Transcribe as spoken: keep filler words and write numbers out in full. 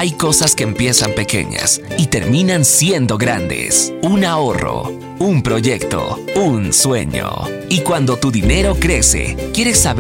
Hay cosas que empiezan pequeñas y terminan siendo grandes. Un ahorro, un proyecto, un sueño. Y cuando tu dinero crece, quieres saber